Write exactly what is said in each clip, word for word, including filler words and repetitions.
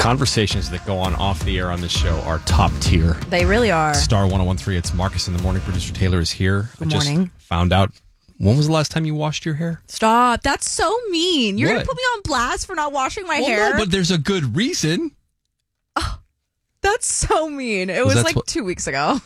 conversations that go on off the air on this show are top tier. They really are. Star one oh one three, it's Marcus in the morning. Producer Taylor is here. Good I just morning. found out, when was the last time you washed your hair? Stop. That's so mean. You're going What? to put me on blast for not washing my Well, hair? no, but there's a good reason. That's so mean. It Was was, that like what- two weeks ago.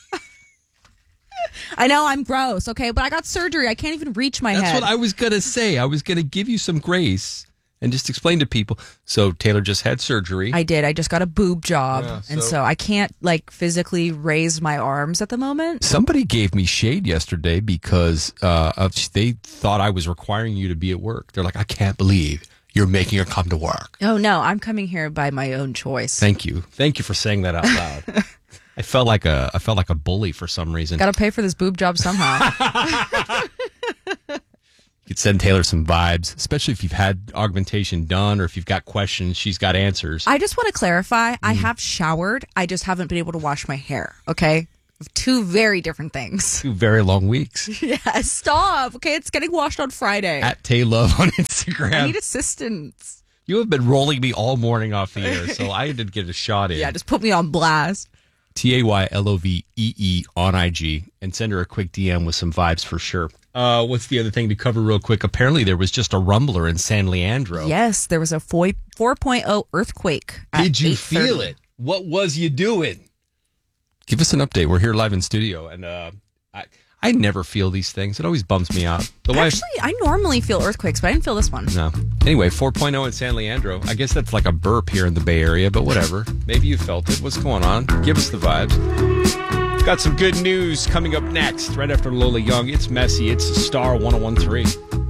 I know I'm gross, okay? But I got surgery. I can't even reach my That's head. what I was going to say. I was going to give you some grace and just explain to people. So Taylor just had surgery. I did. I just got a boob job. Yeah, and so- so I can't like physically raise my arms at the moment. Somebody gave me shade yesterday because uh, of, they thought I was requiring you to be at work. They're like, I can't believe you're making her come to work. Oh, no. I'm coming here by my own choice. Thank you. Thank you for saying that out loud. I felt like a I felt like a bully for some reason. Got to pay for this boob job somehow. You could send Taylor some vibes, especially if you've had augmentation done or if you've got questions, she's got answers. I just want to clarify. Mm. I have showered. I just haven't been able to wash my hair, okay? Two very different things. Two very long weeks. Yeah, stop. Okay, it's getting washed on Friday. At Tay Love on Instagram. I need assistance. You have been rolling me all morning off the air, so I did get a shot in. Yeah, just put me on blast. T A Y L O V E E on I G, and send her a quick D M with some vibes for sure. Uh, what's the other thing to cover real quick? Apparently there was just a rumbler in San Leandro. Yes, there was a four point oh earthquake. at Did you eight thirty. feel it? What was you doing? Give us an update. We're here live in studio, and uh, I I never feel these things. It always bums me out. The wife, Actually, I normally feel earthquakes, but I didn't feel this one. no. Anyway, four point oh in San Leandro. I guess that's like a burp here in the Bay Area, but whatever. Maybe you felt it. What's going on? Give us the vibes. Got some good news coming up next, right after Lola Young. It's messy. It's Star one oh one three.